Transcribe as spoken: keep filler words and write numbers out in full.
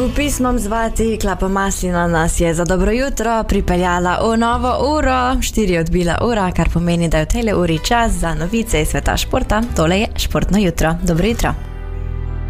V pismom zvati Klapa Maslina nas je za dobro jutro pripeljala v novo uro, štiri odbila ura, kar pomeni, da je v tejle uri čas za novice iz sveta športa. Tole je Športno jutro. Dobro jutro.